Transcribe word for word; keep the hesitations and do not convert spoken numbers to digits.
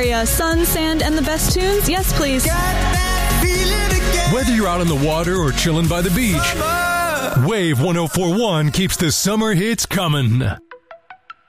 Sun, sand, and the best tunes? Yes, please. Whether you're out on the water or chilling by the beach, Wave one oh four point one keeps the summer hits coming.